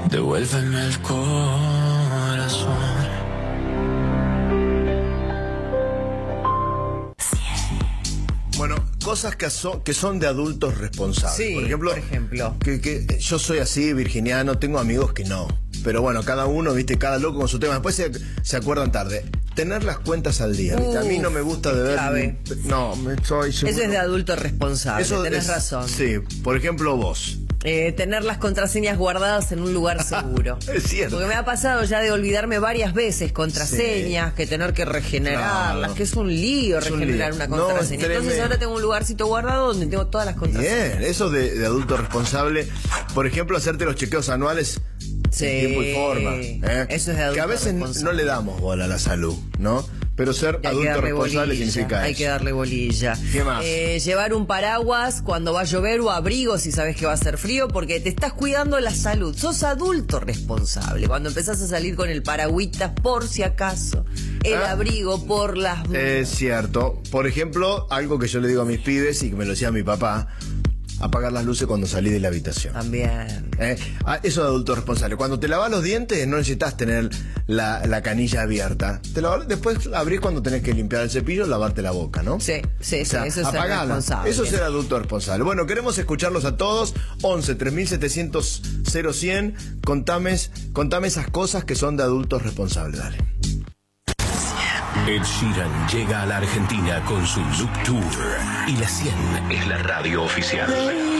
Devuélveme el corazón. Bueno, cosas que son de adultos responsables. Sí, por ejemplo. Que yo soy así, virginiano, tengo amigos que no. Pero bueno, cada uno, viste, cada loco con su tema. Después se acuerdan tarde. Tener las cuentas al día, ¿viste? A mí no me gusta de ver... clave. No, soy... Eso es de adulto responsable, tenés razón. Sí, por ejemplo vos. Tener las contraseñas guardadas en un lugar seguro. Es cierto. Porque me ha pasado ya de olvidarme varias veces contraseñas, que tener que regenerarlas, que es un lío regenerar una contraseña. Entonces ahora tengo un lugarcito guardado donde tengo todas las contraseñas. Bien, eso de adulto responsable. Por ejemplo, hacerte los chequeos anuales en tiempo y forma. Eso es de adulto que a veces no le damos bola a la salud, ¿no? Pero ser adulto responsable significa Hay eso. que darle bolilla. ¿Qué más? Llevar un paraguas cuando va a llover o abrigo si sabes que va a hacer frío, porque te estás cuidando la salud. Sos adulto responsable. Cuando empezás a salir con el paragüitas por si acaso, el abrigo por las... Es cierto. Por ejemplo, algo que yo le digo a mis pibes y que me lo decía mi papá: apagar las luces cuando salís de la habitación. También. Eso es adulto responsable. Cuando te lavas los dientes no necesitas tener la canilla abierta. Después abrís cuando tenés que limpiar el cepillo, lavarte la boca, ¿no? Sí, O sea, eso es ser apagala. responsable. Eso es ser adulto responsable. Bueno, queremos escucharlos a todos. 11 3700 0100. Contame esas cosas que son de adultos responsables. Dale. Ed Sheeran llega a la Argentina con su Look Tour y la 100 es la radio oficial.